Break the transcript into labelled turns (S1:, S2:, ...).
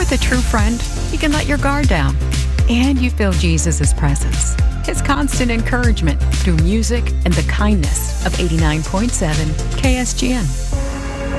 S1: With a true friend, you can let your guard down, and you feel Jesus' presence, His constant encouragement through music and the kindness of 89.7 KSGN.